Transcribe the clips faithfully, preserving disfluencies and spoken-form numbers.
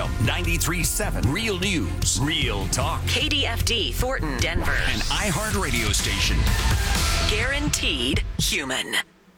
ninety-three point seven Real News, Real Talk. K D F D, Thornton, Denver. An iHeart radio station. Guaranteed human.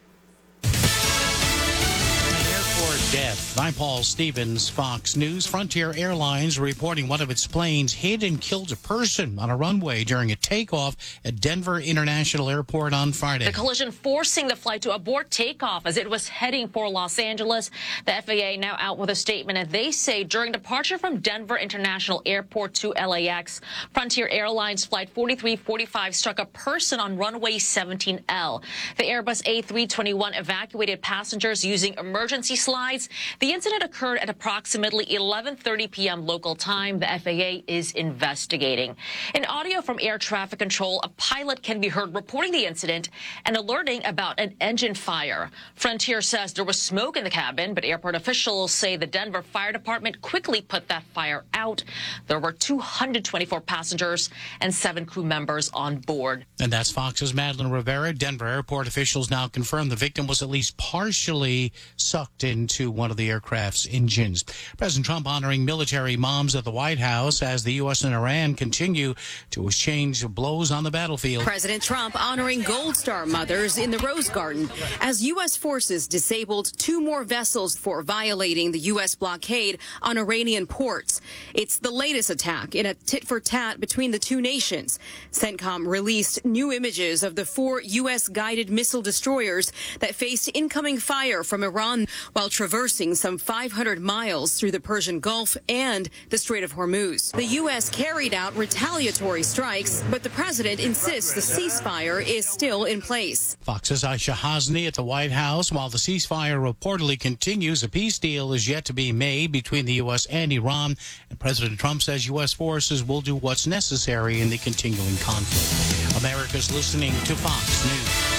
Death. I'm Paul Stevens, Fox News. Frontier Airlines reporting one of its planes hit and killed a person on a runway during a takeoff at Denver International Airport on Friday. The collision forcing the flight to abort takeoff as it was heading for Los Angeles. The F A A now out with a statement, and they say during departure from Denver International Airport to L A X, Frontier Airlines Flight forty-three forty-five struck a person on runway seventeen L. The Airbus A three twenty-one evacuated passengers using emergency slides. The incident occurred at approximately eleven thirty p.m. local time. The F A A is investigating. In audio from air traffic control, a pilot can be heard reporting the incident and alerting about an engine fire. Frontier says there was smoke in the cabin, but airport officials say the Denver Fire Department quickly put that fire out. There were two hundred twenty-four passengers and seven crew members on board. And that's Fox's Madeline Rivera. Denver airport officials now confirm the victim was at least partially sucked into one of the aircraft's engines. President Trump honoring military moms at the White House as the U S and Iran continue to exchange blows on the battlefield. President Trump honoring Gold Star mothers in the Rose Garden as U S forces disabled two more vessels for violating the U S blockade on Iranian ports. It's the latest attack in a tit-for-tat between the two nations. CENTCOM released new images of the four U S guided missile destroyers that faced incoming fire from Iran while traversing some five hundred miles through the Persian Gulf and the Strait of Hormuz. The U S carried out retaliatory strikes, but the president insists the ceasefire is still in place. Fox's Aisha Hasni at the White House. While the ceasefire reportedly continues, a peace deal is yet to be made between the U S and Iran, and President Trump says U S forces will do what's necessary in the continuing conflict. America's listening to Fox News.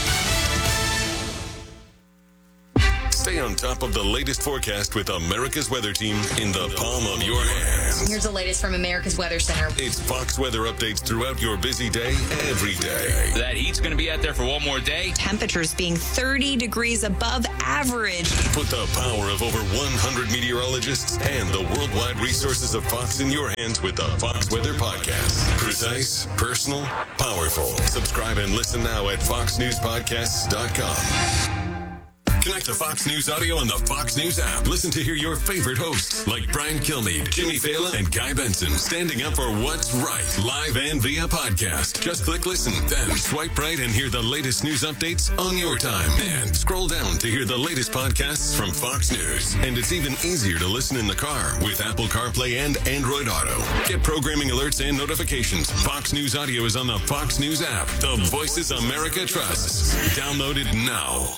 Stay on top of the latest forecast with America's Weather Team in the palm of your hands. Here's the latest from America's Weather Center. It's Fox weather updates throughout your busy day, every day. That heat's going to be out there for one more day. Temperatures being thirty degrees above average. Put the power of over one hundred meteorologists and the worldwide resources of Fox in your hands with the Fox Weather Podcast. Precise, personal, powerful. Subscribe and listen now at fox news podcasts dot com. Connect to Fox News Audio on the Fox News app. Listen to hear your favorite hosts like Brian Kilmeade, Jimmy Fallon, and Guy Benson standing up for what's right, live and via podcast. Just click listen, then swipe right and hear the latest news updates on your time. And scroll down to hear the latest podcasts from Fox News. And it's even easier to listen in the car with Apple CarPlay and Android Auto. Get programming alerts and notifications. Fox News Audio is on the Fox News app. The voices America trusts. Download it now.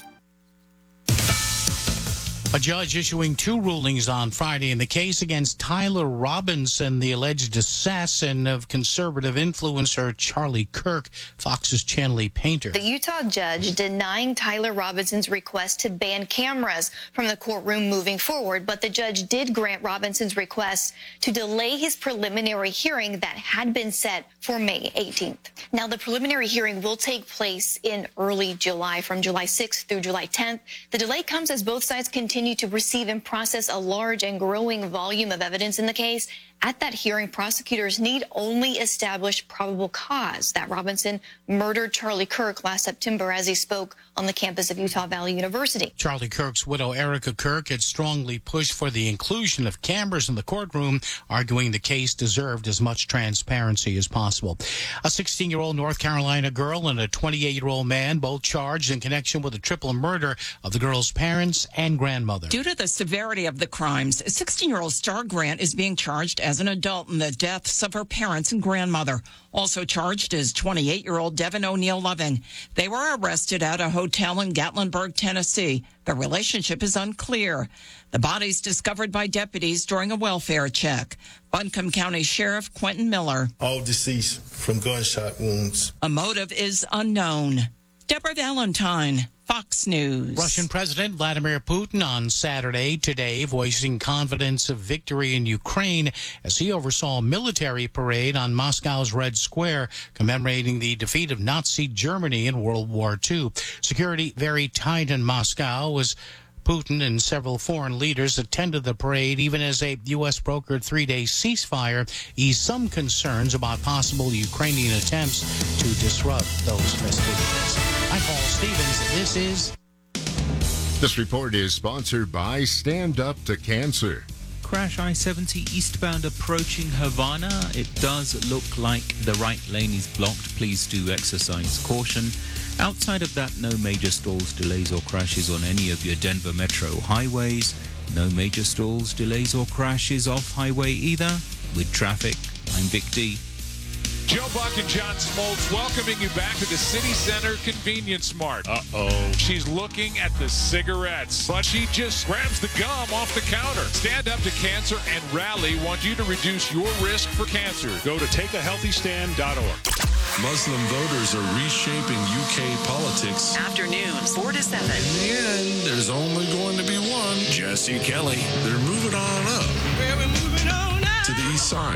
A judge issuing two rulings on Friday in the case against Tyler Robinson, the alleged assassin of conservative influencer Charlie Kirk, Fox's Chanley Painter. The Utah judge denying Tyler Robinson's request to ban cameras from the courtroom moving forward, but the judge did grant Robinson's request to delay his preliminary hearing that had been set for May eighteenth. Now, the preliminary hearing will take place in early July, from July sixth through July tenth. The delay comes as both sides continue to receive and process a large and growing volume of evidence in the case. At that hearing, prosecutors need only establish probable cause that Robinson murdered Charlie Kirk last September as he spoke on the campus of Utah Valley University. Charlie Kirk's widow, Erica Kirk, had strongly pushed for the inclusion of cameras in the courtroom, arguing the case deserved as much transparency as possible. A sixteen-year-old North Carolina girl and a twenty-eight-year-old man, both charged in connection with the triple murder of the girl's parents and grandmother. Due to the severity of the crimes, sixteen-year-old Star Grant is being charged as an adult in the deaths of her parents and grandmother. Also charged is twenty-eight-year-old Devin O'Neill Loving. They were arrested at a hotel in Gatlinburg, Tennessee. The relationship is unclear. The bodies discovered by deputies during a welfare check. Buncombe County Sheriff Quentin Miller. All deceased from gunshot wounds. A motive is unknown. Deborah Valentine, Fox News. Russian President Vladimir Putin on Saturday today voicing confidence of victory in Ukraine as he oversaw a military parade on Moscow's Red Square commemorating the defeat of Nazi Germany in World War Two. Security very tight in Moscow was Putin and several foreign leaders attended the parade, even as a U S brokered three-day ceasefire eased some concerns about possible Ukrainian attempts to disrupt those festivities. I'm Paul Stevens. This is... This report is sponsored by Stand Up to Cancer. Crash I seventy eastbound approaching Havana. It does look like the right lane is blocked. Please do exercise caution. Outside of that, no major stalls, delays or crashes on any of your Denver Metro highways. No major stalls, delays or crashes off highway either. With traffic, I'm Vic D. Joe Buck and John Smoltz welcoming you back to the City Center Convenience Mart. Uh-oh. She's looking at the cigarettes, but she just grabs the gum off the counter. Stand Up to Cancer and Rally want you to reduce your risk for cancer. Go to take a healthy stand dot org. Muslim voters are reshaping U K politics. Afternoons, four to seven. In the end, there's only going to be one. Jesse Kelly. They're moving on up. We're moving on up. To the east side.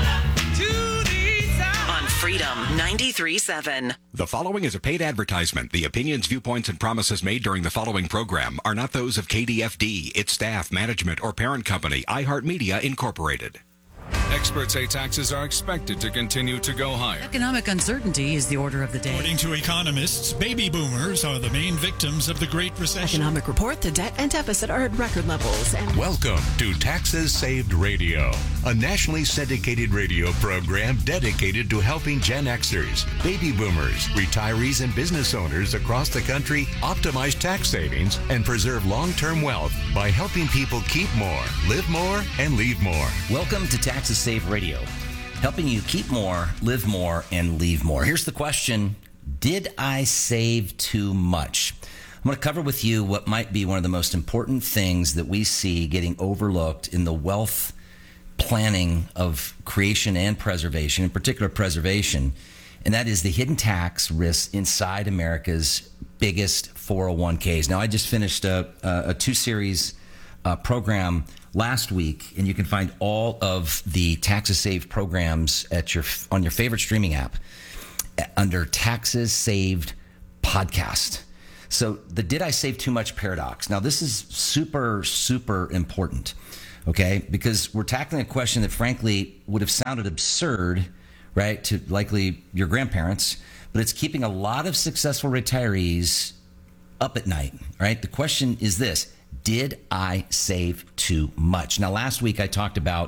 On Freedom ninety-three point seven. The following is a paid advertisement. The opinions, viewpoints, and promises made during the following program are not those of K D F D, its staff, management, or parent company, iHeartMedia Incorporated. Experts say taxes are expected to continue to go higher. Economic uncertainty is the order of the day. According to economists, baby boomers are the main victims of the Great Recession. Economic report, the debt and deficit are at record levels. And welcome to Taxes Saved Radio, a nationally syndicated radio program dedicated to helping Gen Xers, baby boomers, retirees, and business owners across the country optimize tax savings and preserve long-term wealth by helping people keep more, live more, and leave more. Welcome to Taxes Save Radio, helping you keep more, live more, and leave more. Here's the question: did I save too much? I'm going to cover with you what might be one of the most important things that we see getting overlooked in the wealth planning of creation and preservation, in particular preservation, and that is the hidden tax risks inside America's biggest four oh one k's. Now, I just finished a, a, a two-series uh, program last week, and you can find all of the Taxes Saved programs at your on your favorite streaming app under Taxes Saved Podcast. So the Did I Save Too Much paradox. Now, this is super, super important, okay? Because we're tackling a question that, frankly, would have sounded absurd, right, to likely your grandparents, but it's keeping a lot of successful retirees up at night, right? The question is this: did I save too much? Now, last week I talked about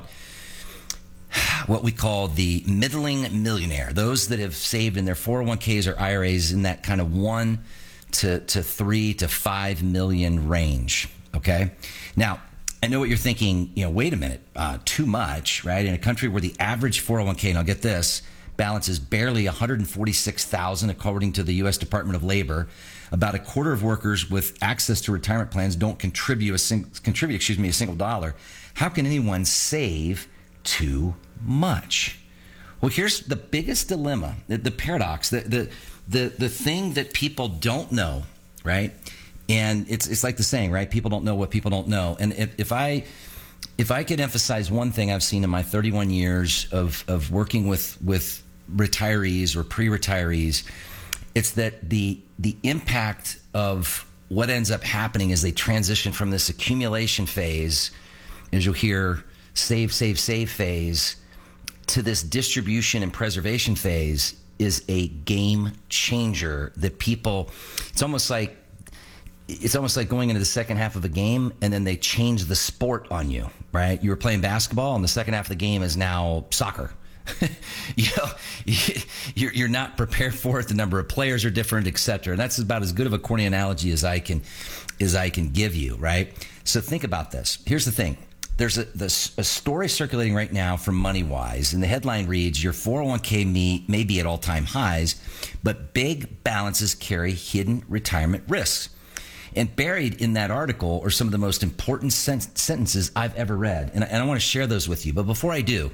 what we call the middling millionaire, those that have saved in their four oh one k's or I R As in that kind of one to, to three to five million range, okay? Now, I know what you're thinking, you know, wait a minute, uh, too much, right? In a country where the average four oh one k, now get this, balance is barely one hundred forty-six thousand according to the U S Department of Labor. About a quarter of workers with access to retirement plans don't contribute a sing, contribute, excuse me, a single dollar. How can anyone save too much? Well, here's the biggest dilemma, the, the paradox, the, the the the thing that people don't know, right? And it's it's like the saying, right? People don't know what people don't know. And if, if I if I could emphasize one thing I've seen in my thirty-one years of of working with with retirees or pre-retirees, it's that the the impact of what ends up happening as they transition from this accumulation phase, as you'll hear, save, save, save phase, to this distribution and preservation phase is a game changer that people, it's almost like, it's almost like going into the second half of a game and then they change the sport on you, right? You were playing basketball and the second half of the game is now soccer. you know, you're, you're not prepared for it. The number of players are different, et cetera. And that's about as good of a corny analogy as I can, as I can give you, right? So think about this. Here's the thing. There's a, this, a story circulating right now from MoneyWise, and the headline reads, your four oh one k may, may be at all-time highs, but big balances carry hidden retirement risks. And buried in that article are some of the most important sen- sentences I've ever read. And, and I want to share those with you. But before I do,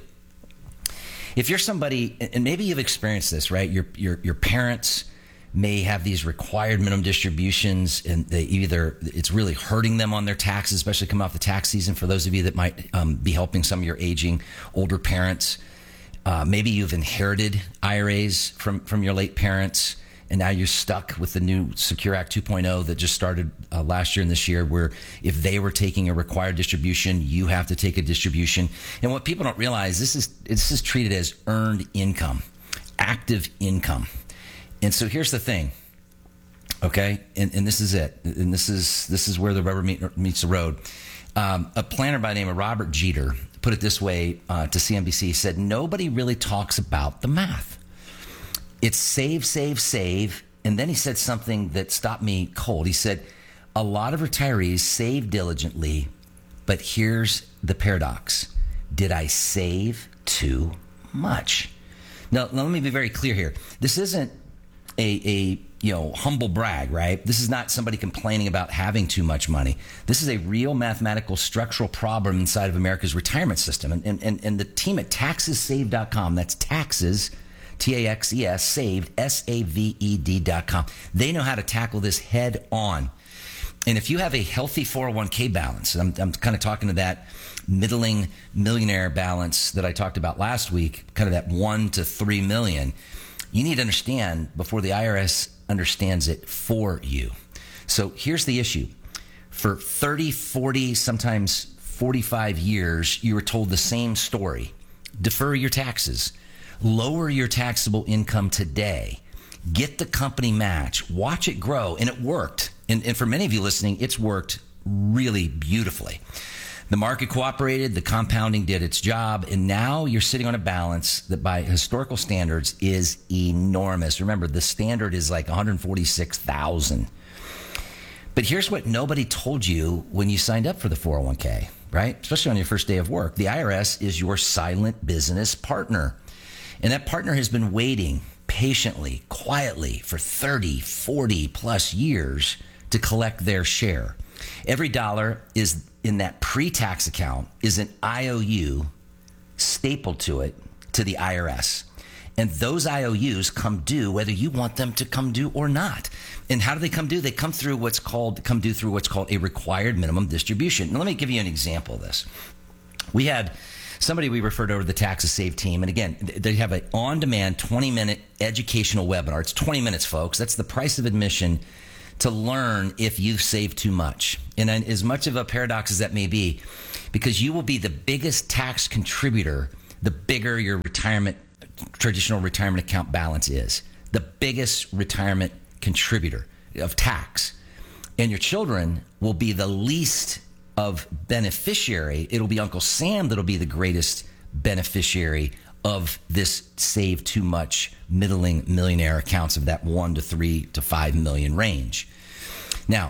if you're somebody, and maybe you've experienced this, right? Your your your parents may have these required minimum distributions, and they either it's really hurting them on their taxes, especially coming off the tax season. For those of you that might um, be helping some of your aging older parents, uh, maybe you've inherited I R As from from your late parents, and now you're stuck with the new Secure Act two point oh that just started uh, last year and this year, where if they were taking a required distribution, you have to take a distribution. And what people don't realize, this is this is treated as earned income, active income. And so here's the thing, okay? And, and this is it. And this is this is where the rubber meet, meets the road. Um, a planner by the name of Robert Jeter put it this way uh, to C N B C. He said, nobody really talks about the math. It's save, save, save. And then he said something that stopped me cold. He said, a lot of retirees save diligently, but here's the paradox. Did I save too much? Now, now let me be very clear here. This isn't a, a you know humble brag, right? This is not somebody complaining about having too much money. This is a real mathematical structural problem inside of America's retirement system. And, and, and, and the team at taxes saved dot com, that's taxes, T A X E S, saved, S A V E D dot com. They know how to tackle this head on. And if you have a healthy four oh one k balance, and I'm, I'm kind of talking to that middling millionaire balance that I talked about last week, kind of that one to three million, you need to understand before the I R S understands it for you. So here's the issue. For thirty, forty, sometimes forty-five years, you were told the same story. Defer your taxes. Lower your taxable income today. Get the company match. Watch it grow. And it worked. And, and for many of you listening, it's worked really beautifully. The market cooperated, the compounding did its job, and now you're sitting on a balance that by historical standards is enormous. Remember, the standard is like one hundred forty-six thousand. But here's what nobody told you when you signed up for the four oh one k, right? Especially on your first day of work. The I R S is your silent business partner. And that partner has been waiting patiently, quietly for thirty, forty plus years to collect their share. Every dollar is in that pre-tax account is an I O U stapled to it to the I R S. And those I O Us come due whether you want them to come due or not. And how do they come due? They come through what's called come due through what's called a required minimum distribution. Now, let me give you an example of this. We had somebody we referred over to the Taxes Saved team. And again, they have an on-demand twenty minute educational webinar. It's twenty minutes, folks. That's the price of admission to learn if you've saved too much. And as much of a paradox as that may be, because you will be the biggest tax contributor, the bigger your retirement, traditional retirement account balance is. The biggest retirement contributor of tax. And your children will be the least of beneficiary. It'll be Uncle Sam that'll be the greatest beneficiary of this save too much middling millionaire accounts of that one to three to five million range. Now,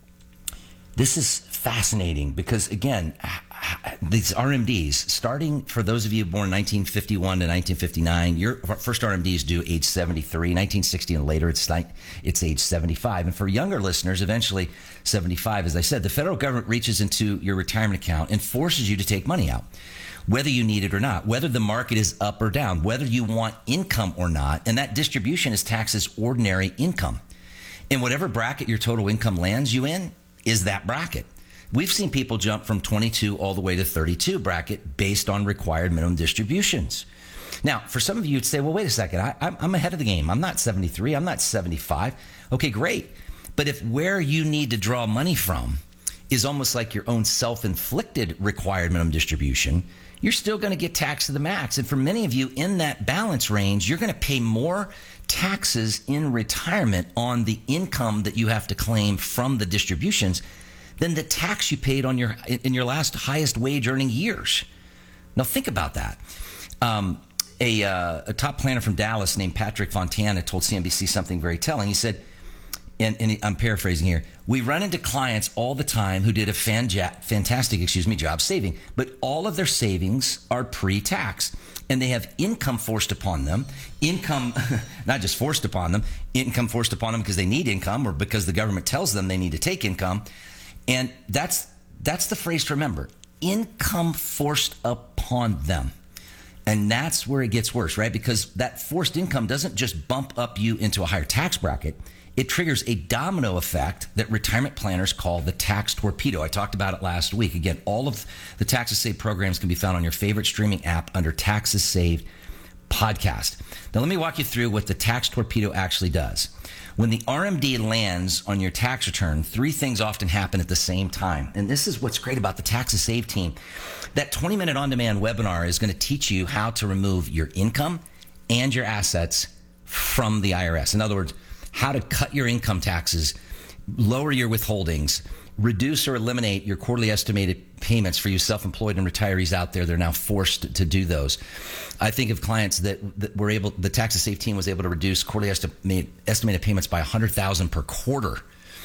this is fascinating because, again, these R M Ds, starting for those of you born nineteen fifty-one to nineteen fifty-nine, your first R M D is due age seventy-three. nineteen sixty and later, it's like it's age seventy-five. And for younger listeners, eventually seventy-five. As I said, the federal government reaches into your retirement account and forces you to take money out, whether you need it or not, whether the market is up or down, whether you want income or not. And that distribution is taxed as ordinary income. And whatever bracket your total income lands you in is that bracket. We've seen people jump from twenty-two all the way to thirty-two bracket based on required minimum distributions. Now, for some of you, you'd say, well, wait a second. I, I'm ahead of the game. I'm not seventy-three. I'm not seventy-five. Okay, great. But if where you need to draw money from is almost like your own self-inflicted required minimum distribution, you're still going to get taxed to the max. And for many of you in that balance range, you're going to pay more taxes in retirement on the income that you have to claim from the distributions than the tax you paid on your in your last highest wage earning years. Now think about that. Um, a, uh, a top planner from Dallas named Patrick Fontana told C N B C something very telling. He said, and, and I'm paraphrasing here, we run into clients all the time who did a fanja- fantastic, excuse me, job saving, but all of their savings are pre-tax. And they have income forced upon them, income, not just forced upon them, income forced upon them because they need income or because the government tells them they need to take income. And that's that's the phrase to remember, income forced upon them. And that's where it gets worse, right? Because that forced income doesn't just bump up you into a higher tax bracket. It triggers a domino effect that retirement planners call the tax torpedo. I talked about it last week. Again, all of the Taxes Saved programs can be found on your favorite streaming app under Taxes Saved podcast. Now, let me walk you through what the Tax Torpedo actually does. When the R M D lands on your tax return, three things often happen at the same time. And this is what's great about the Taxes Saved team. That twenty-minute on-demand webinar is going to teach you how to remove your income and your assets from the I R S. In other words, how to cut your income taxes, lower your withholdings, reduce or eliminate your quarterly estimated payments for you self-employed and retirees out there. They're now forced to do those. I think of clients that, that were able, the Taxes Saved team was able to reduce quarterly estimate, estimated payments by one hundred thousand dollars per quarter,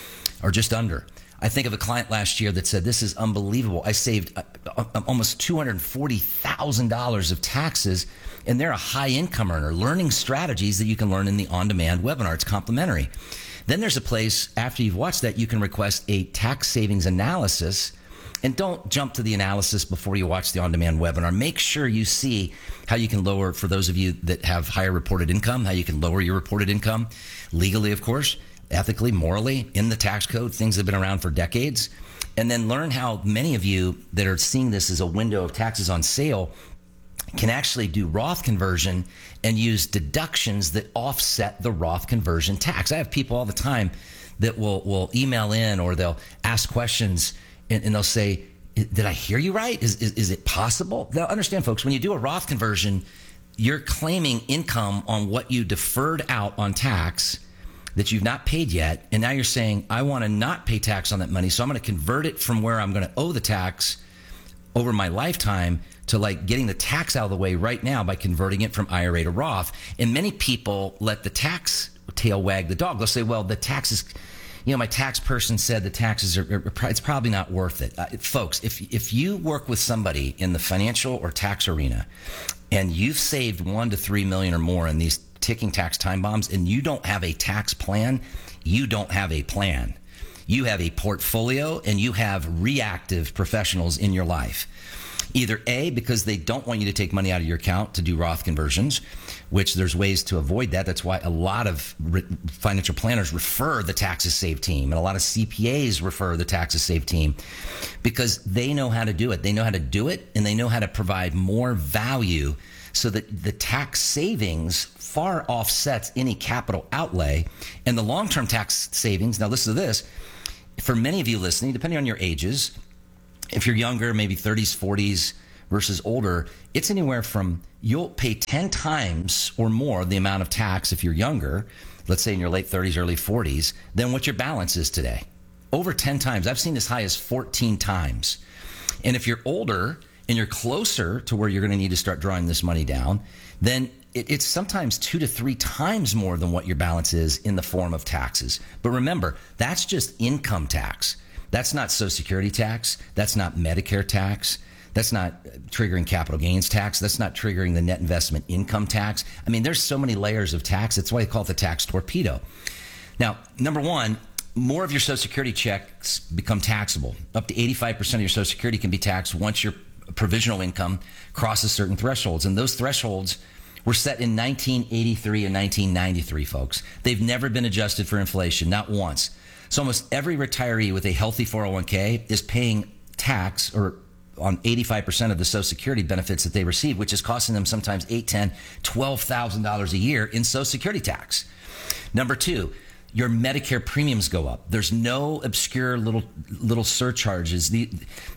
or just under. I think of a client last year that said, this is unbelievable. I saved uh, almost two hundred forty thousand dollars of taxes, and they're a high income earner, learning strategies that you can learn in the on-demand webinar. It's complimentary. Then there's a place, after you've watched that, you can request a tax savings analysis. And don't jump to the analysis before you watch the on-demand webinar. Make sure you see how you can lower, for those of you that have higher reported income, how you can lower your reported income legally, of course, ethically, morally, in the tax code, things that have been around for decades. And then learn how many of you that are seeing this as a window of taxes on sale can actually do Roth conversion and use deductions that offset the Roth conversion tax. I have people all the time that will, will email in, or they'll ask questions, and, and they'll say, did I hear you right? Is, is, is it possible? Now, understand, folks, when you do a Roth conversion, you're claiming income on what you deferred out on tax that you've not paid yet. And now you're saying, I want to not pay tax on that money, so I'm going to convert it from where I'm going to owe the tax over my lifetime to like getting the tax out of the way right now by converting it from I R A to Roth. And many people let the tax tail wag the dog. They'll say, well, the taxes, you know, my tax person said the taxes are, are it's probably not worth it. Uh, folks, if if you work with somebody in the financial or tax arena and you've saved one to three million or more in these ticking tax time bombs, and you don't have a tax plan, you don't have a plan. You have a portfolio, and you have reactive professionals in your life. Either A, because they don't want you to take money out of your account to do Roth conversions, which there's ways to avoid that. That's why a lot of re- financial planners refer the Taxes Saved team, and a lot of C P As refer the Taxes Saved team, because they know how to do it. They know how to do it, and they know how to provide more value so that the tax savings far offsets any capital outlay. And the long-term tax savings, now listen to this, for many of you listening, depending on your ages, if you're younger, maybe thirties, forties versus older, it's anywhere from, you'll pay ten times or more the amount of tax if you're younger, let's say in your late thirties, early forties, than what your balance is today. Over ten times. I've seen as high as fourteen times. And if you're older and you're closer to where you're going to need to start drawing this money down, then it, it's sometimes two to three times more than what your balance is in the form of taxes. But remember, that's just income tax. That's not Social Security tax. That's not Medicare tax. That's not triggering capital gains tax. That's not triggering the net investment income tax. I mean, there's so many layers of tax. That's why they call it the tax torpedo. Now, number one, more of your Social Security checks become taxable. Up to eighty-five percent of your Social Security can be taxed once your provisional income crosses certain thresholds. And those thresholds were set in nineteen eighty-three and nineteen ninety-three, folks. They've never been adjusted for inflation, not once. So almost every retiree with a healthy four oh one k is paying tax or on eighty-five percent of the Social Security benefits that they receive, which is costing them sometimes eight, ten, twelve thousand dollars a year in Social Security tax. Number two, your Medicare premiums go up. There's no obscure little little surcharges. The,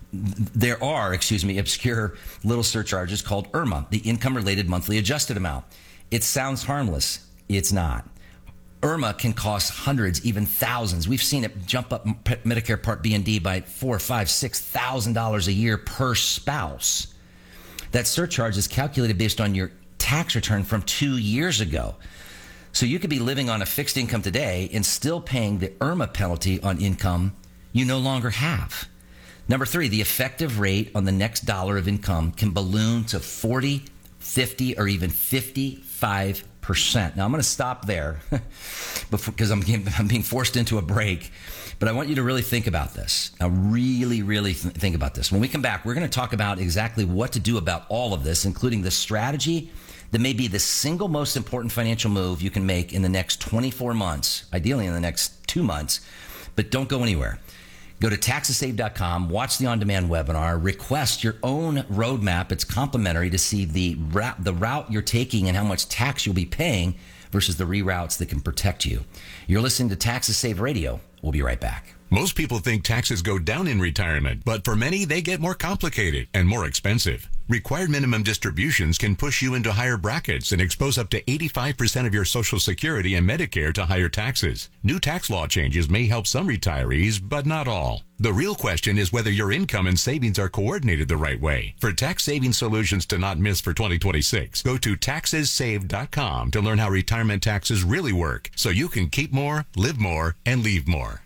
there are, excuse me, obscure little surcharges called I R M A, the Income Related Monthly Adjusted Amount. It sounds harmless. It's not. I R M A can cost hundreds, even thousands. We've seen it jump up Medicare Part B and D by four, five, six thousand dollars a year per spouse. That surcharge is calculated based on your tax return from two years ago. So you could be living on a fixed income today and still paying the I R M A penalty on income you no longer have. Number three, the effective rate on the next dollar of income can balloon to forty, fifty, or even fifty-five percent. Now, I'm going to stop there because I'm, I'm being forced into a break, but I want you to really think about this. Now, really, really th- think about this. When we come back, we're going to talk about exactly what to do about all of this, including the strategy that may be the single most important financial move you can make in the next twenty-four months, ideally in the next two months, but don't go anywhere. Go to taxes saved dot com, watch the on-demand webinar, request your own roadmap. It's complimentary to see the route, the route you're taking and how much tax you'll be paying versus the reroutes that can protect you. You're listening to Taxes Saved Radio. We'll be right back. Most people think taxes go down in retirement, but for many, they get more complicated and more expensive. Required minimum distributions can push you into higher brackets and expose up to eighty-five percent of your Social Security and Medicare to higher taxes. New tax law changes may help some retirees, but not all. The real question is whether your income and savings are coordinated the right way. For tax saving solutions to not miss for twenty twenty-six, go to taxes saved dot com to learn how retirement taxes really work so you can keep more, live more, and leave more.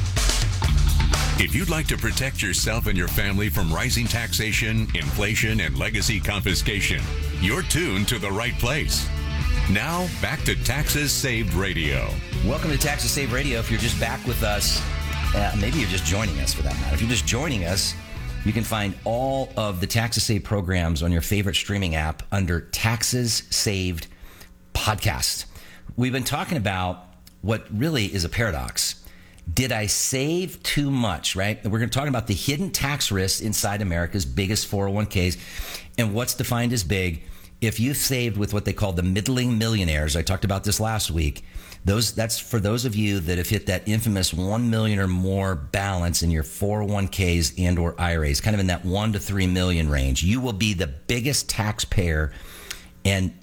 If you'd like to protect yourself and your family from rising taxation, inflation, and legacy confiscation, you're tuned to the right place. Now, back to Taxes Saved Radio. Welcome to Taxes Saved Radio. If you're just back with us, uh, maybe you're just joining us for that matter. If you're just joining us, you can find all of the Taxes Saved programs on your favorite streaming app under Taxes Saved Podcast. We've been talking about what really is a paradox. Did I save too much, right? We're going to talk about the hidden tax risks inside America's biggest four oh one k's and what's defined as big. If you've saved with what they call the middling millionaires, I talked about this last week, those that's for those of you that have hit that infamous one million or more balance in your four oh one k's and or I R As, kind of in that one to three million range. You will be the biggest taxpayer, and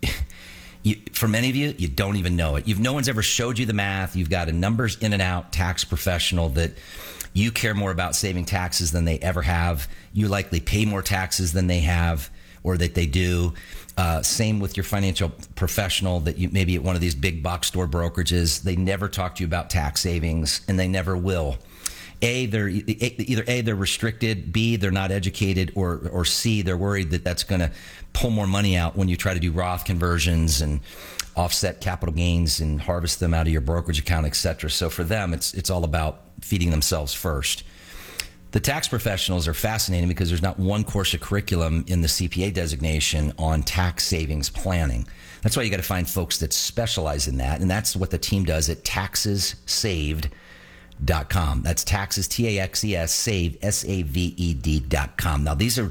You, for many of you, you don't even know it. You've, no one's ever showed you the math. You've got a numbers in and out tax professional that you care more about saving taxes than they ever have. You likely pay more taxes than they have or that they do. Uh, same with your financial professional that you maybe at one of these big box store brokerages. They never talk to you about tax savings, and they never will. A, they're either A, they're restricted, B, they're not educated, or or C, they're worried that that's going to pull more money out when you try to do Roth conversions and offset capital gains and harvest them out of your brokerage account, et cetera. So for them, it's it's all about feeding themselves first. The tax professionals are fascinating because there's not one course of curriculum in the C P A designation on tax savings planning. That's why you got to find folks that specialize in that, and that's what the team does at taxes saved dot com. That's taxes, T A X E S, saved, S A V E D dot com. Now, these are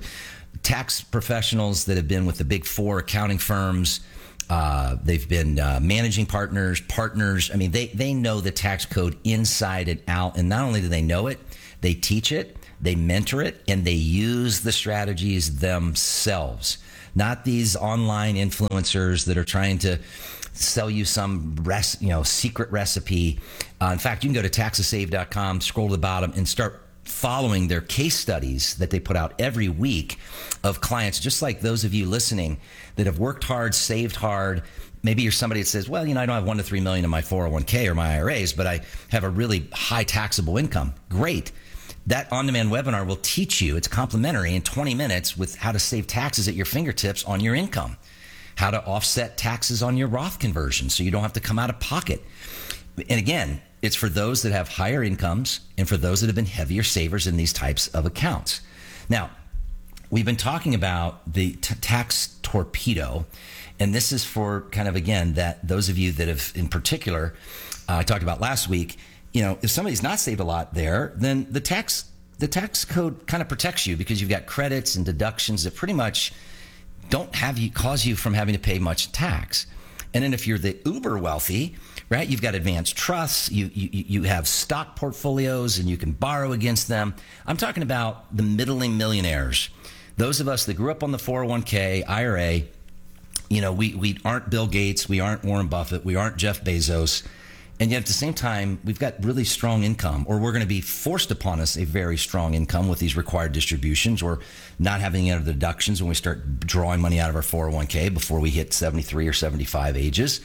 tax professionals that have been with the big four accounting firms. Uh, they've been uh, managing partners, partners. I mean, they, they know the tax code inside and out. And not only do they know it, they teach it, they mentor it, and they use the strategies themselves. Not these online influencers that are trying to sell you some res, you know, secret recipe. Uh, in fact, you can go to taxes saved dot com, scroll to the bottom, and start following their case studies that they put out every week of clients, just like those of you listening that have worked hard, saved hard. Maybe you're somebody that says, well, you know, I don't have one to three million in my four oh one k or my I R As, but I have a really high taxable income. Great. That on-demand webinar will teach you, it's complimentary, in twenty minutes with how to save taxes at your fingertips on your income, how to offset taxes on your Roth conversion so you don't have to come out of pocket. And again, it's for those that have higher incomes and for those that have been heavier savers in these types of accounts. Now, we've been talking about the t- tax torpedo, and this is for kind of, again, that those of you that have, in particular, uh, I talked about last week, you know, if somebody's not saved a lot there, then the tax the tax code kind of protects you because you've got credits and deductions that pretty much don't have you cause you from having to pay much tax. And then if you're the uber wealthy, right, you've got advanced trusts, you, you you have stock portfolios, and you can borrow against them. I'm talking about the middling millionaires. Those of us that grew up on the four oh one k, I R A, you know, we, we aren't Bill Gates, we aren't Warren Buffett, we aren't Jeff Bezos, and yet at the same time, we've got really strong income, or we're going to be forced upon us a very strong income with these required distributions, or not having any of the deductions when we start drawing money out of our four oh one k before we hit seventy-three or seventy-five ages.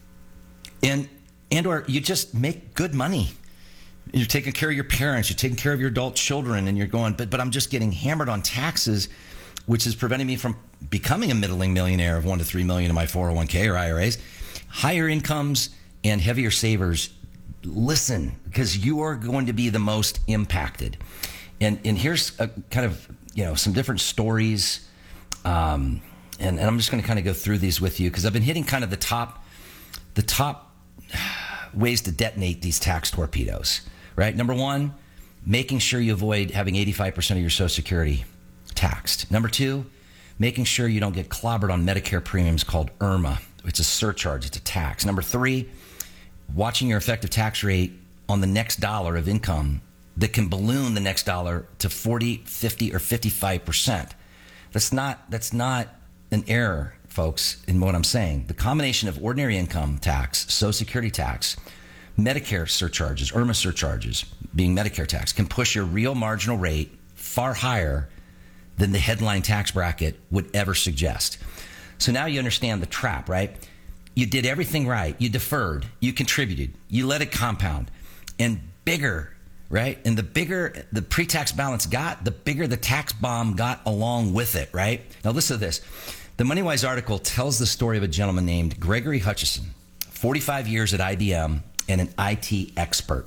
And and or you just make good money. You're taking care of your parents, you're taking care of your adult children, and you're going, but but I'm just getting hammered on taxes, which is preventing me from becoming a middling millionaire of one to three million in my four oh one k or I R As. Higher incomes and heavier savers, listen, because you are going to be the most impacted. And and here's a kind of, you know, some different stories. Um, and, and I'm just going to kind of go through these with you because I've been hitting kind of the top, the top ways to detonate these tax torpedoes, right? Number one, making sure you avoid having eighty-five percent of your Social Security taxed. Number two, making sure you don't get clobbered on Medicare premiums called I R M A. It's a surcharge, it's a tax. Number three, watching your effective tax rate on the next dollar of income that can balloon the next dollar to forty, fifty, or fifty-five percent. That's not, that's not an error, folks, in what I'm saying. The combination of ordinary income tax, Social Security tax, Medicare surcharges, I R M A surcharges, being Medicare tax, can push your real marginal rate far higher than the headline tax bracket would ever suggest. So now you understand the trap, right? You did everything right. You deferred. You contributed. You let it compound. And bigger, right? And the bigger the pre-tax balance got, the bigger the tax bomb got along with it, right? Now listen to this. The MoneyWise article tells the story of a gentleman named Gregory Hutchison, forty-five years at I B M and an I T expert.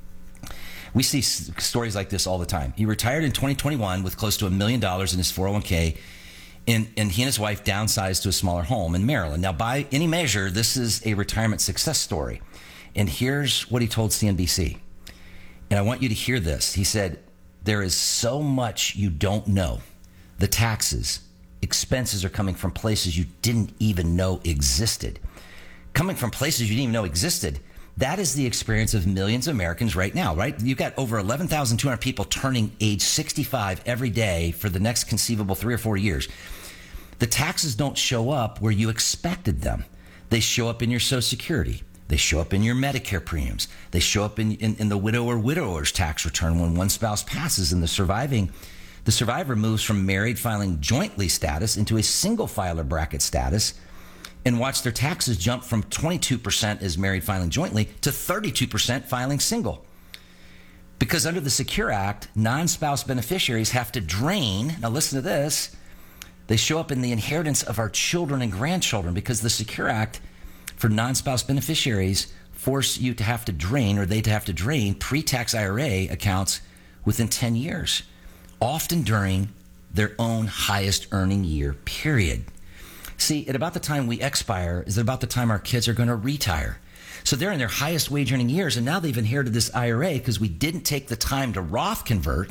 We see s- stories like this all the time. He retired in twenty twenty-one with close to a million dollars in his four oh one k, and, and he and his wife downsized to a smaller home in Maryland. Now, by any measure, this is a retirement success story. And here's what he told C N B C. And I want you to hear this. He said, there is so much you don't know. The taxes, expenses are coming from places you didn't even know existed. Coming from places you didn't even know existed. That is the experience of millions of Americans right now, right? You've got over eleven thousand two hundred people turning age sixty-five every day for the next conceivable three or four years. The taxes don't show up where you expected them. They show up in your Social Security. They show up in your Medicare premiums. They show up in, in, in the widow or widower's tax return when one spouse passes and the surviving, the survivor moves from married filing jointly status into a single filer bracket status, and watch their taxes jump from twenty-two percent as married filing jointly to thirty-two percent filing single. Because under the Secure Act, non-spouse beneficiaries have to drain, now listen to this, they show up in the inheritance of our children and grandchildren because the Secure Act for non-spouse beneficiaries force you to have to drain, or they to have to drain, pre-tax I R A accounts within ten years, often during their own highest earning year period. See, at about the time we expire is about the time our kids are going to retire. So they're in their highest wage earning years, and now they've inherited this I R A because we didn't take the time to Roth convert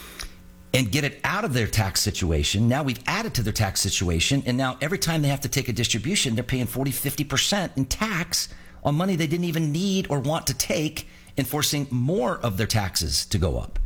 and get it out of their tax situation. Now we've added to their tax situation, and now every time they have to take a distribution, they're paying forty, fifty percent in tax on money they didn't even need or want to take, and forcing more of their taxes to go up.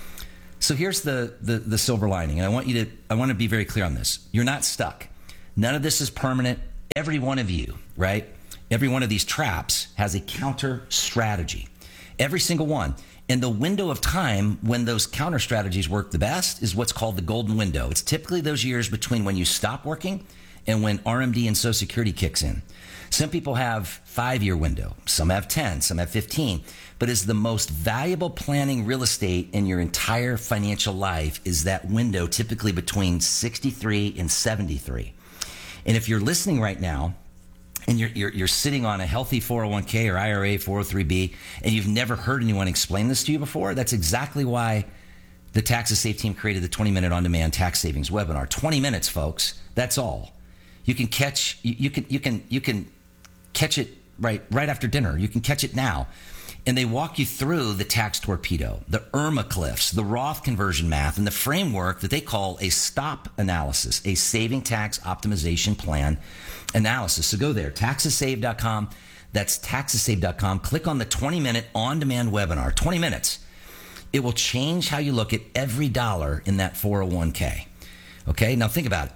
So here's the, the, the silver lining, and I want you to I want to be very clear on this. You're not stuck. None of this is permanent. Every one of you, right? Every one of these traps has a counter strategy. Every single one. And the window of time when those counter strategies work the best is what's called the golden window. It's typically those years between when you stop working and when R M D and Social Security kicks in. Some people have five-year window. Some have ten. Some have fifteen. But is the most valuable planning real estate in your entire financial life is that window typically between sixty-three and seventy-three. And if you're listening right now, and you're, you're you're sitting on a healthy four oh one k or I R A, four oh three b, and you've never heard anyone explain this to you before, that's exactly why the Taxes Safe team created the twenty-minute on-demand tax savings webinar. twenty minutes, folks. That's all. You can catch you, you can you can you can catch it right right after dinner. You can catch it now. And they walk you through the tax torpedo, the I R M A cliffs, the Roth conversion math, and the framework that they call a STOP analysis, a saving tax optimization plan analysis. So go there, taxes save dot com. That's taxes save dot com. Click on the twenty-minute on-demand webinar, twenty minutes. It will change how you look at every dollar in that four oh one k. Okay, now think about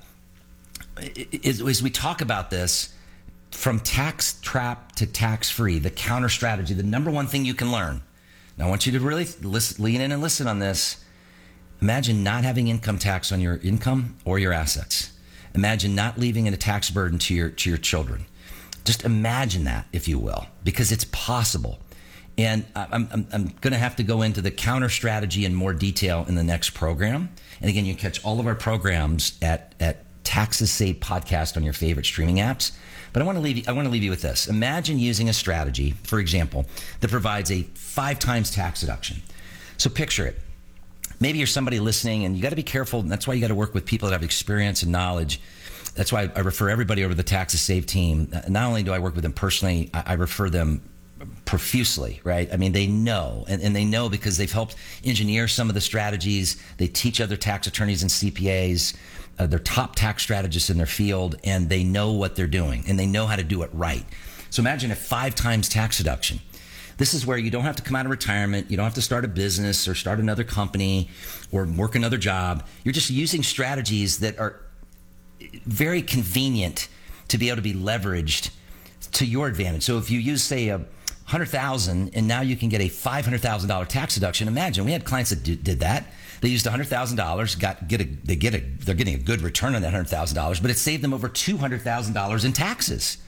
it. As we talk about this, from tax trap to tax free, the counter strategy, the number one thing you can learn. Now, I want you to really listen, lean in and listen on this. Imagine not having income tax on your income or your assets. Imagine not leaving a tax burden to your to your children. Just imagine that, if you will, because it's possible. And I'm, I'm, I'm going to have to go into the counter strategy in more detail in the next program. And again, you can catch all of our programs at, at Taxes Save Podcast on your favorite streaming apps. But I want to leave you, I want to leave you with this. Imagine using a strategy, for example, that provides a five times tax deduction. So picture it. Maybe you're somebody listening, and you got to be careful. And that's why you got to work with people that have experience and knowledge. That's why I refer everybody over to the Taxes Save team. Not only do I work with them personally, I refer them profusely, right? I mean, they know, and, and they know because they've helped engineer some of the strategies. They teach other tax attorneys and C P As. Uh, they're top tax strategists in their field, and they know what they're doing, and they know how to do it right. So imagine a five times tax deduction. This is where you don't have to come out of retirement. You don't have to start a business or start another company or work another job. You're just using strategies that are very convenient to be able to be leveraged to your advantage. So if you use, say, a one hundred thousand dollars and now you can get a five hundred thousand dollars tax deduction, imagine we had clients that did, did that. They used one hundred thousand dollars, got get a they get a they're getting a good return on that one hundred thousand dollars, but it saved them over two hundred thousand dollars in taxes.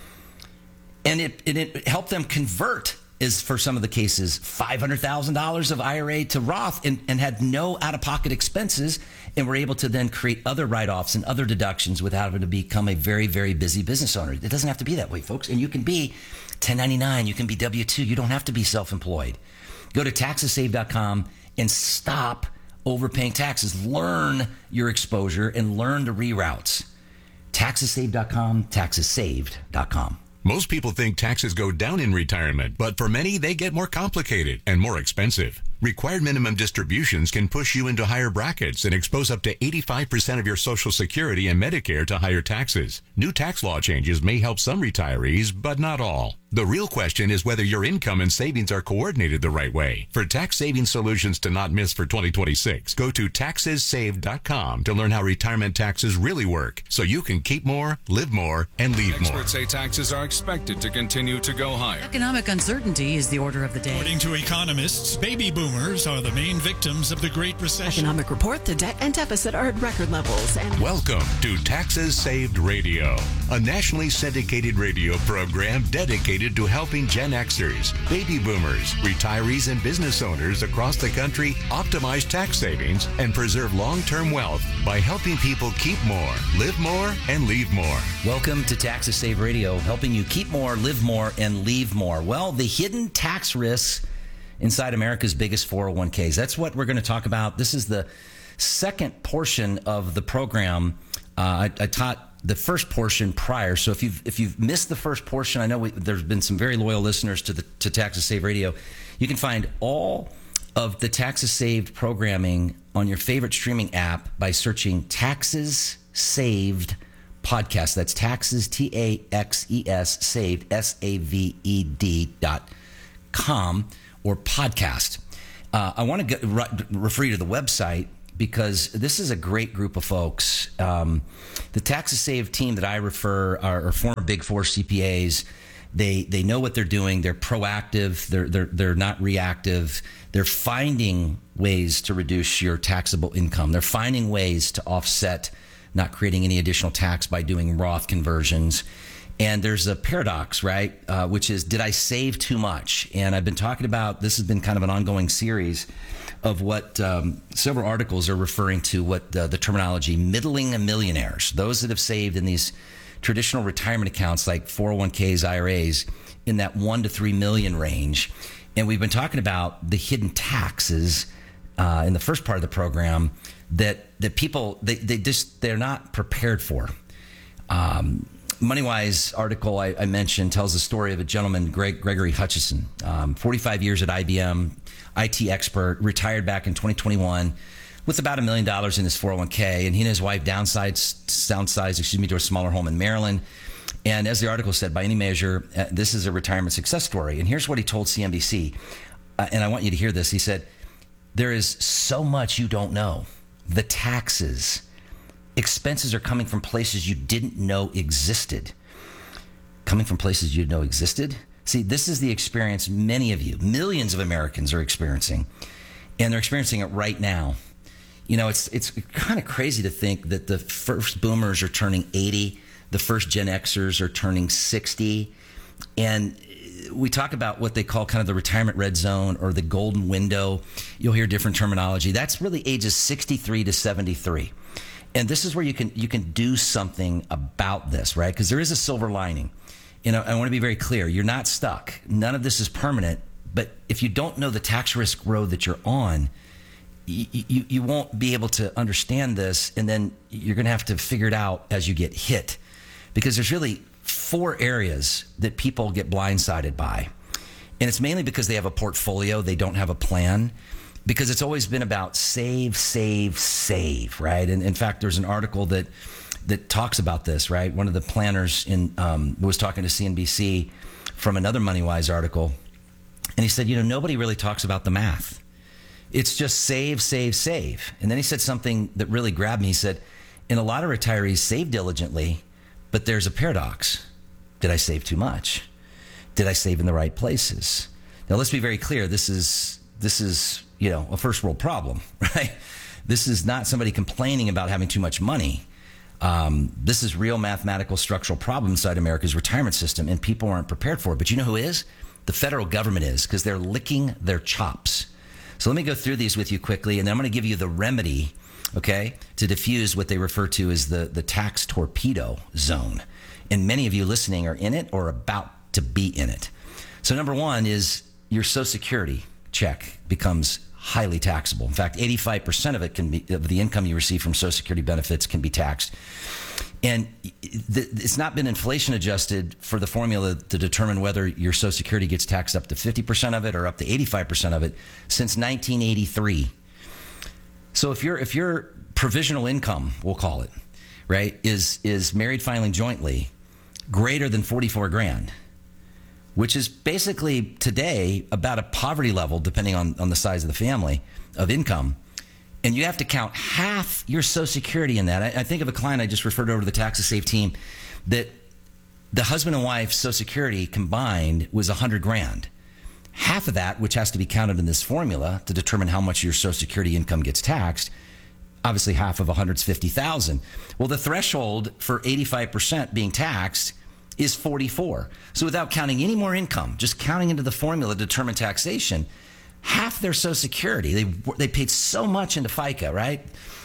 And it, it it helped them convert, is for some of the cases, five hundred thousand dollars of I R A to Roth, and, and had no out-of-pocket expenses, and were able to then create other write-offs and other deductions without having to become a very, very busy business owner. It doesn't have to be that way, folks. And you can be ten ninety-nine, you can be W two. You don't have to be self-employed. Go to taxes saved dot com and stop overpaying taxes. Learn your exposure and learn the reroutes. taxes saved dot com, taxes saved dot com. Most people think taxes go down in retirement, but for many, they get more complicated and more expensive. Required minimum distributions can push you into higher brackets and expose up to eighty-five percent of your Social Security and Medicare to higher taxes. New tax law changes may help some retirees, but not all. The real question is whether your income and savings are coordinated the right way. For tax saving solutions to not miss for twenty twenty-six, go to taxes saved dot com to learn how retirement taxes really work, so you can keep more, live more, and leave more. Experts say taxes are expected to continue to go higher. Economic uncertainty is the order of the day. According to economists, baby boomers are the main victims of the Great Recession. Economic report, the debt and deficit are at record levels. And welcome to Taxes Saved Radio, a nationally syndicated radio program dedicated to helping Gen Xers, baby boomers, retirees, and business owners across the country optimize tax savings and preserve long-term wealth by helping people keep more, live more, and leave more. Welcome to Taxes Saved Radio, helping you keep more, live more, and leave more. Well, the hidden tax risks inside America's biggest four oh one k's. That's what we're going to talk about. This is the second portion of the program. Uh, I, I taught the first portion prior, so if you've if you've missed the first portion, I know we, there's been some very loyal listeners to the to Taxes Saved Radio. You can find all of the Taxes Saved programming on your favorite streaming app by searching Taxes Saved Podcast. That's Taxes, T A X E S, Saved, S A V E D dot com, or podcast. Uh, I want to get, re- refer you to the website, because this is a great group of folks. Um, the Taxes Saved team that I refer are, are former Big Four C P As. They they know what they're doing. They're proactive. They're they're they're not reactive. They're finding ways to reduce your taxable income. They're finding ways to offset not creating any additional tax by doing Roth conversions. And there's a paradox, right? Uh, which is, did I save too much? And I've been talking about, this has been kind of an ongoing series of what um, several articles are referring to, what uh, the terminology middling millionaires, those that have saved in these traditional retirement accounts like four oh one k's, I R As, in that one to three million range. And we've been talking about the hidden taxes uh, in the first part of the program that that people, they, they just, they're not prepared for. Um, MoneyWise article I, I mentioned tells the story of a gentleman, Greg, Gregory Hutchison, um, forty-five years at I B M, I T expert, retired back in twenty twenty-one with about a million dollars in his four oh one k, and he and his wife downsized, downsized, excuse me, to a smaller home in Maryland. And as the article said, by any measure, uh, this is a retirement success story. And here's what he told C N B C, uh, and I want you to hear this. He said, "There is so much you don't know. The taxes. Expenses are coming from places you didn't know existed." Coming from places you didn't know existed? See, this is the experience many of you, millions of Americans are experiencing, and they're experiencing it right now. You know, it's it's kind of crazy to think that the first boomers are turning eighty, the first Gen Xers are turning sixty, and we talk about what they call kind of the retirement red zone or the golden window. You'll hear different terminology. That's really ages sixty-three to seventy-three. And this is where you can you can do something about this, right? Because there is a silver lining. You know, I want to be very clear. You're not stuck. None of this is permanent. But if you don't know the tax risk road that you're on, you, you, you won't be able to understand this. And then you're going to have to figure it out as you get hit. Because there's really four areas that people get blindsided by. And it's mainly because they have a portfolio. They don't have a plan, because it's always been about save, save, save, right? And in fact, there's an article that that talks about this, right? One of the planners in um, was talking to C N B C from another MoneyWise article, and he said, you know, nobody really talks about the math. It's just save, save, save. And then he said something that really grabbed me. He said, and a lot of retirees save diligently, but there's a paradox. Did I save too much? Did I save in the right places? Now, let's be very clear. This is, this is, you know, a first world problem, right? This is not somebody complaining about having too much money. Um, this is real mathematical structural problem inside America's retirement system, and people aren't prepared for it. But you know who is? The federal government is, because they're licking their chops. So let me go through these with you quickly, and then I'm going to give you the remedy, okay, to diffuse what they refer to as the, the tax torpedo zone. And many of you listening are in it or about to be in it. So number one is your Social Security check becomes highly taxable. In fact, eighty-five percent of it can be, of the income you receive from Social Security benefits can be taxed. And it's not been inflation adjusted for the formula to determine whether your Social Security gets taxed up to fifty percent of it or up to eighty-five percent of it since nineteen eighty-three. So if your if your provisional income, we'll call it, right, is is married filing jointly greater than forty-four grand, which is basically today about a poverty level, depending on, on the size of the family, of income. And you have to count half your Social Security in that. I, I think of a client I just referred over to the Tax to Save team that the husband and wife Social Security combined was one hundred grand. Half of that, which has to be counted in this formula to determine how much your Social Security income gets taxed, obviously half of one hundred is fifty thousand. Well, the threshold for eighty-five percent being taxed is forty-four. So without counting any more income, just counting into the formula to determine taxation, half their Social Security, they they paid so much into FICA, right?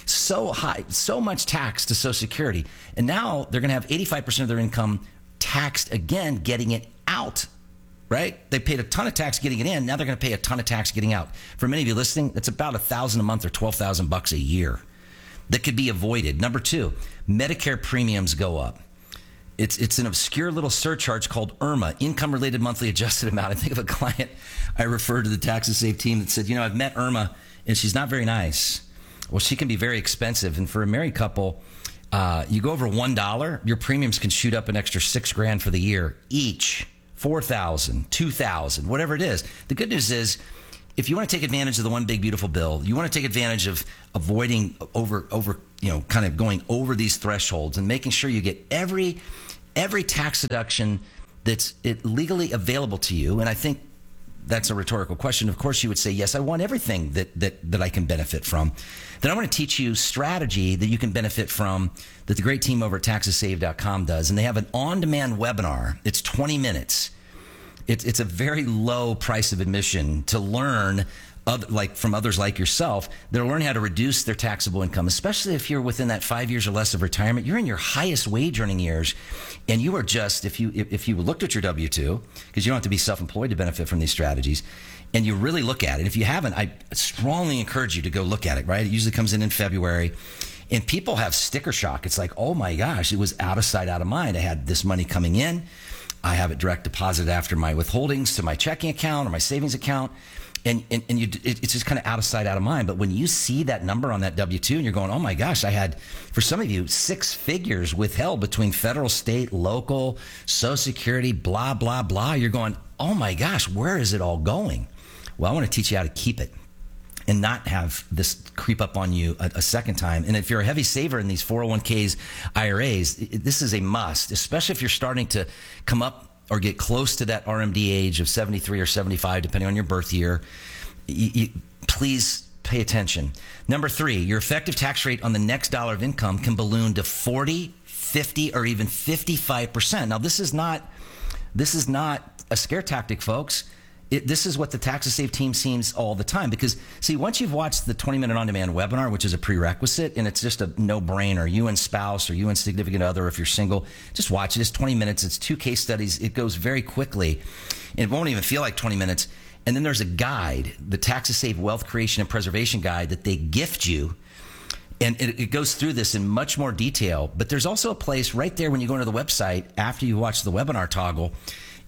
So high, so much tax to Social Security. And now they're going to have eighty-five percent of their income taxed again, getting it out, right? They paid a ton of tax getting it in. Now they're going to pay a ton of tax getting out. For many of you listening, that's about a thousand a month or twelve thousand bucks a year that could be avoided. Number two, Medicare premiums go up. It's it's an obscure little surcharge called I R M A, Income Related Monthly Adjusted Amount. I think of a client I referred to the Tax to Save team that said, you know, I've met I R M A and she's not very nice. Well, she can be very expensive. And for a married couple, uh, you go over one dollar, your premiums can shoot up an extra six grand for the year each, four thousand, two thousand, whatever it is. The good news is, if you want to take advantage of the one big beautiful bill, you want to take advantage of avoiding over, over, you know, kind of going over these thresholds and making sure you get every every tax deduction that's it legally available to you. And I think that's a rhetorical question. Of course, you would say, yes, I want everything that that that I can benefit from. Then I want to teach you strategy that you can benefit from that the great team over at tax to save dot com does. And they have an on-demand webinar. It's twenty minutes. It's it's a very low price of admission to learn, other, like from others like yourself, they'll learn how to reduce their taxable income, especially if you're within that five years or less of retirement. You're in your highest wage earning years, and you are just, if you if, if you looked at your W two, because you don't have to be self-employed to benefit from these strategies, and you really look at it. If you haven't, I strongly encourage you to go look at it, right? It usually comes in in February. And people have sticker shock. It's like, oh my gosh, it was out of sight, out of mind. I had this money coming in. I have it direct deposited after my withholdings to my checking account or my savings account. And and, and you, it, it's just kind of out of sight, out of mind. But when you see that number on that W two and you're going, oh my gosh, I had, for some of you, six figures withheld between federal, state, local, Social Security, blah, blah, blah. You're going, oh my gosh, where is it all going? Well, I want to teach you how to keep it and not have this creep up on you a, a second time. And if you're a heavy saver in these four oh one k's, I R As, it, this is a must, especially if you're starting to come up or get close to that R M D age of seventy-three or seventy-five, depending on your birth year. You, you, please pay attention. Number three, your effective tax rate on the next dollar of income can balloon to forty, fifty, or even fifty-five percent. Now, this is not, this is not a scare tactic, folks. It, this is what the Tax to Save team sees all the time. Because, see, once you've watched the twenty minute on-demand webinar, which is a prerequisite, and it's just a no-brainer, you and spouse or you and significant other, if you're single, just watch it. It's twenty minutes. It's two case studies. It goes very quickly. It won't even feel like twenty minutes. And then there's a guide, the Tax to Save Wealth Creation and Preservation Guide, that they gift you. And it, it goes through this in much more detail. But there's also a place right there when you go into the website after you watch the webinar toggle.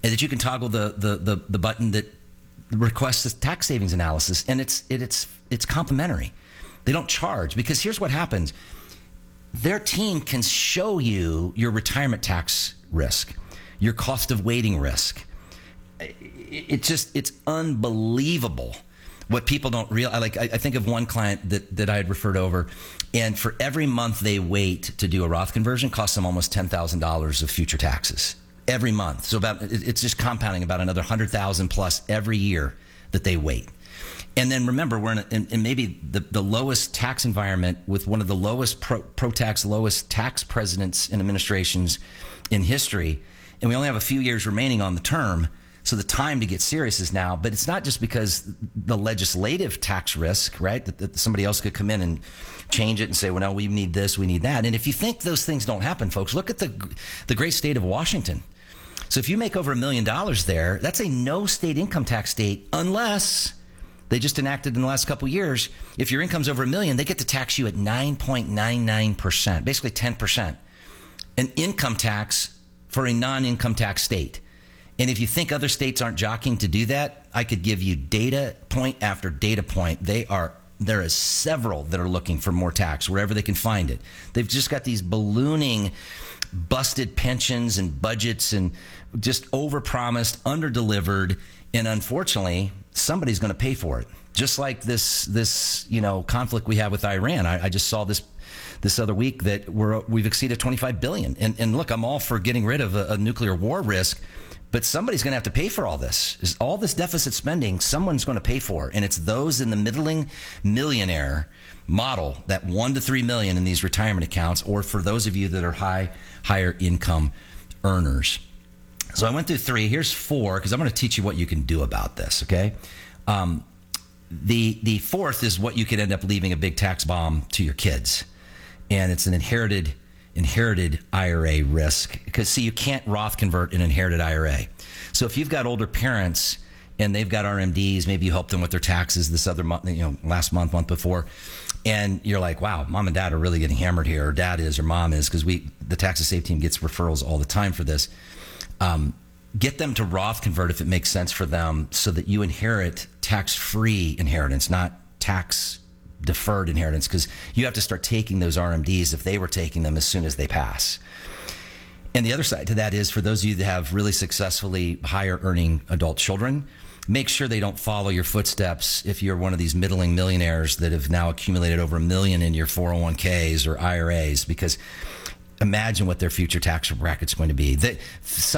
and that you can toggle the the the, the button that requests a tax savings analysis, and it's it, it's it's complimentary. They don't charge, because here's what happens. Their team can show you your retirement tax risk, your cost of waiting risk. It, it just, it's unbelievable what people don't realize. Like, I, I think of one client that, that I had referred over, and for every month they wait to do a Roth conversion costs them almost ten thousand dollars of future taxes every month. So about, it's just compounding about another one hundred thousand dollars plus every year that they wait. And then remember, we're in, a, in, in maybe the, the lowest tax environment with one of the lowest pro, pro-tax, lowest tax presidents and administrations in history. And we only have a few years remaining on the term. So the time to get serious is now. But it's not just because the legislative tax risk, right, that, that somebody else could come in and change it and say, well, no, we need this, we need that. And if you think those things don't happen, folks, look at the the great state of Washington. So if you make over a million dollars there, that's a no state income tax state, unless they just enacted in the last couple of years, if your income's over a million, they get to tax you at nine point nine nine percent, basically ten percent, an income tax for a non-income tax state. And if you think other states aren't jockeying to do that, I could give you data point after data point. They are, there is several that are looking for more tax wherever they can find it. They've just got these ballooning, busted pensions and budgets and just overpromised, underdelivered, and unfortunately, somebody's going to pay for it. Just like this, this you know, conflict we have with Iran. I, I just saw this this other week that we're we've exceeded twenty-five billion dollars. And, and look, I'm all for getting rid of a, a nuclear war risk, but somebody's going to have to pay for all this. Is all this deficit spending, someone's going to pay for, and it's those in the middling millionaire model, that one to three million in these retirement accounts, or for those of you that are high, higher income earners. So I went through three. Here's four, because I'm going to teach you what you can do about this, okay? Um, the the fourth is what you could end up leaving a big tax bomb to your kids. And it's an inherited inherited I R A risk. Because, see, you can't Roth convert an inherited I R A. So if you've got older parents and they've got R M Ds, maybe you helped them with their taxes this other month, you know, last month, month before, and you're like, wow, mom and dad are really getting hammered here, or dad is, or mom is, because we the Tax to Save team gets referrals all the time for this. Um, get them to Roth convert if it makes sense for them, so that you inherit tax-free inheritance, not tax-deferred inheritance, because you have to start taking those R M Ds if they were taking them as soon as they pass. And the other side to that is, for those of you that have really successfully higher earning adult children, make sure they don't follow your footsteps if you're one of these middling millionaires that have now accumulated over a million in your four oh one k's or I R As, because imagine what their future tax bracket's going to be. That some